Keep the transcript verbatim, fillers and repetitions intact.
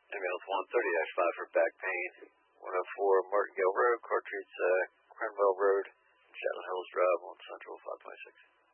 Ambulance one thirty dash five for back pain. one oh four Martingale Road, car treats uh, Cranwell Road, Shetland Hills Drive on Central five twenty-six.